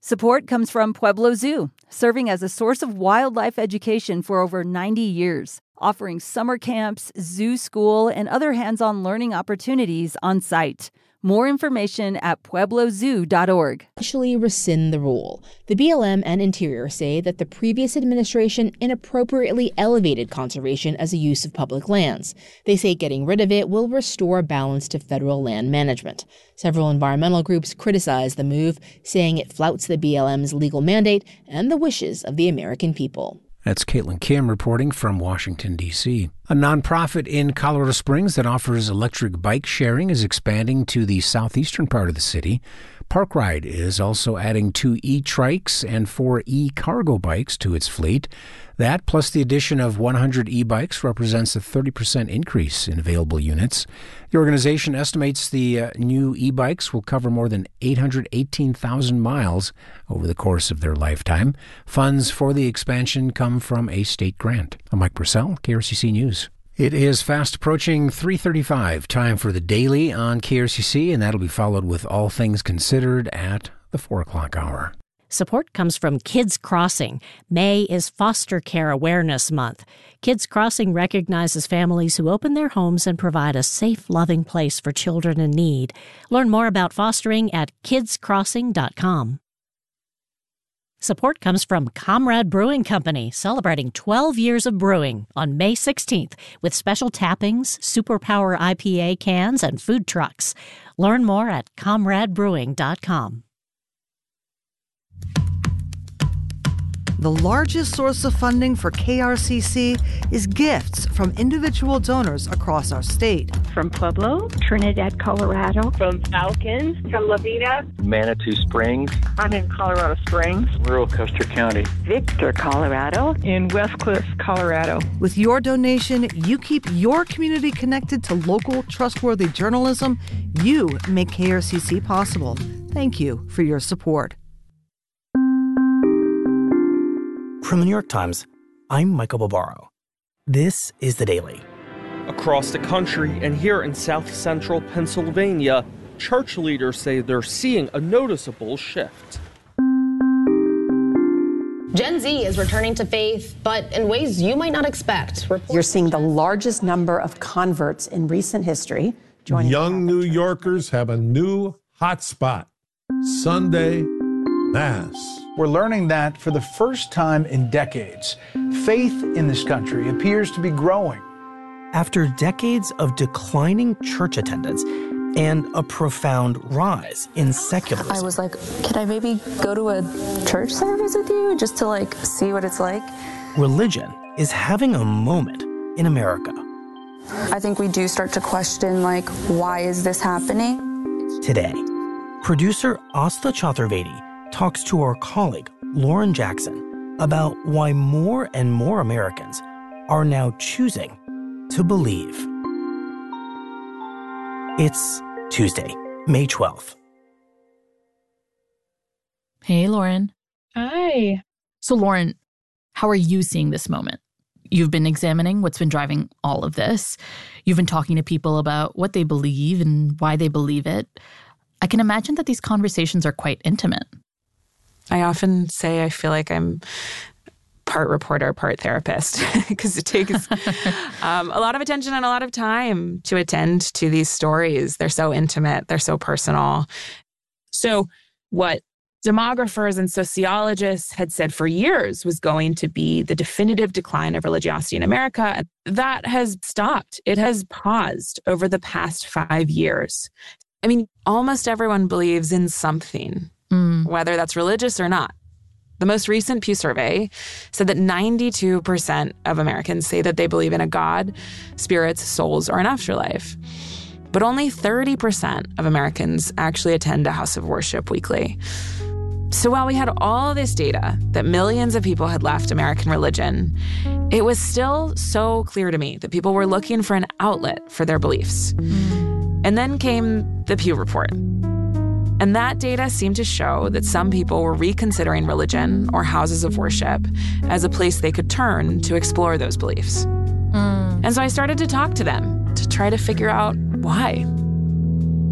Support comes from Pueblo Zoo, serving as a source of wildlife education for over 90 years, offering summer camps, zoo school, and other hands-on learning opportunities on site. More information at pueblozoo.org. Actually rescind the rule. The BLM and Interior say that the previous administration inappropriately elevated conservation as a use of public lands. They say getting rid of it will restore balance to federal land management. Several environmental groups criticize the move, saying it flouts the BLM's legal mandate and the wishes of the American people. That's Caitlin Kim reporting from Washington, D.C. A nonprofit in Colorado Springs that offers electric bike sharing is expanding to the southeastern part of the city. ParkRide is also adding 2 e-trikes and 4 e-cargo bikes to its fleet. That, plus the addition of 100 e-bikes, represents a 30% increase in available units. The organization estimates the new e-bikes will cover more than 818,000 miles over the course of their lifetime. Funds for the expansion come from a state grant. I'm Mike Purcell, KRCC News. It is fast approaching 3:35, time for the Daily on KRCC, and that'll be followed with All Things Considered at the 4 o'clock hour. Support comes from Kids Crossing. May is Foster Care Awareness Month. Kids Crossing recognizes families who open their homes and provide a safe, loving place for children in need. Learn more about fostering at kidscrossing.com. Support comes from Comrade Brewing Company, celebrating 12 years of brewing on May 16th with special tappings, Superpower IPA cans, and food trucks. Learn more at comradebrewing.com. The largest source of funding for KRCC is gifts from individual donors across our state. From Pueblo, Trinidad, Colorado. From Falcons, from La Vida, Manitou Springs. I'm in Colorado Springs. Rural Custer County. Victor, Colorado. In West Cliff, Colorado. With your donation, you keep your community connected to local, trustworthy journalism. You make KRCC possible. Thank you for your support. From the New York Times, I'm Michael Barbaro. This is The Daily. Across the country and here in south-central Pennsylvania, church leaders say they're seeing a noticeable shift. Gen Z is returning to faith, but in ways you might not expect. You're seeing the largest number of converts in recent history. Young New Yorkers have a new hotspot: Sunday Mass. We're learning that for the first time in decades, faith in this country appears to be growing. After decades of declining church attendance and a profound rise in secularism. I was like, can I maybe go to a church service with you just to see what it's like? Religion is having a moment in America. I think we do start to question, why is this happening? Today, producer Asta Chaturvedi talks to our colleague, Lauren Jackson, about why more and more Americans are now choosing to believe. It's Tuesday, May 12th. Hey, Lauren. Hi. So, Lauren, how are you seeing this moment? You've been examining what's been driving all of this. You've been talking to people about what they believe and why they believe it. I can imagine that these conversations are quite intimate. I often say I feel like I'm part reporter, part therapist, because it takes a lot of attention and a lot of time to attend to these stories. They're so intimate. They're so personal. So what demographers and sociologists had said for years was going to be the definitive decline of religiosity in America, that has stopped. It has paused over the past 5 years. I mean, almost everyone believes in something, whether that's religious or not. The most recent Pew survey said that 92% of Americans say that they believe in a God, spirits, souls, or an afterlife. But only 30% of Americans actually attend a house of worship weekly. So while we had all this data that millions of people had left American religion, it was still so clear to me that people were looking for an outlet for their beliefs. And then came the Pew report. And that data seemed to show that some people were reconsidering religion or houses of worship as a place they could turn to explore those beliefs. And so I started to talk to them to try to figure out why.